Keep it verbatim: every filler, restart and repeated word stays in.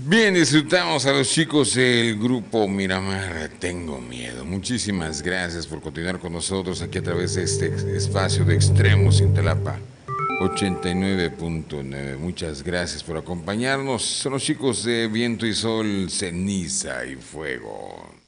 Bien, disfrutamos a los chicos del grupo Miramar, Tengo Miedo. Muchísimas gracias por continuar con nosotros aquí a través de este espacio de Extremos Cintalapa ochenta y nueve punto nueve. Muchas gracias por acompañarnos. Son los chicos de Viento y Sol, Ceniza y Fuego.